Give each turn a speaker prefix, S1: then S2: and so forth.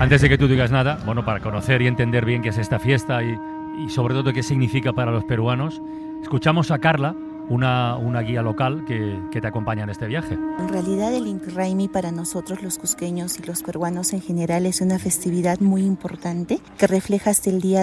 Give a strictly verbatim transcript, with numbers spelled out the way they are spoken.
S1: Antes de que tú digas nada, bueno, para conocer y entender bien qué es esta fiesta y, y sobre todo qué significa para los peruanos, escuchamos a Carla, una, una guía local que, que te acompaña en este viaje.
S2: En realidad el Inti Raymi para nosotros los cusqueños y los peruanos en general es una festividad muy importante que refleja hasta el día